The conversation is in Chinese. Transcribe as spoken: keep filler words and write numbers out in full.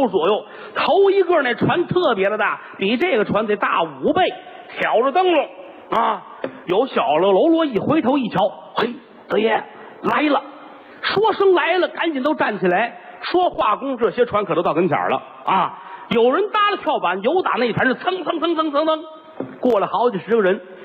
头左右。头一个那船特别的大，比这个船得大五倍，挑着灯笼啊。有小了喽啰一回头一瞧，嘿，德爷来了！说声来了，赶紧都站起来。说话工，这些船可都到跟前了啊！有人搭了跳板，有打那船是蹭蹭蹭蹭蹭蹭，过了好几十个人。